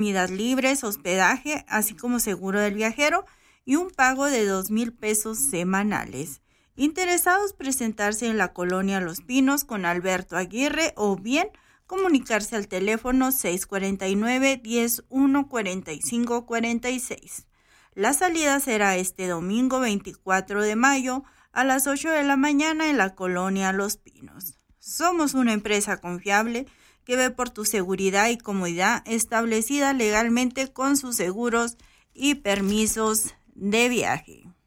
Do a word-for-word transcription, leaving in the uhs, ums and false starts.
comidas libres, hospedaje, así como seguro del viajero y un pago de dos mil pesos semanales. Interesados presentarse en la colonia Los Pinos con Alberto Aguirre o bien comunicarse al teléfono seis cuatro nueve, diez, uno, cuarenta y cinco cuarenta y seis. La salida será este domingo veinticuatro de mayo a las ocho de la mañana en la colonia Los Pinos. Somos una empresa confiable que ve por tu seguridad y comodidad, establecida legalmente con sus seguros y permisos de viaje.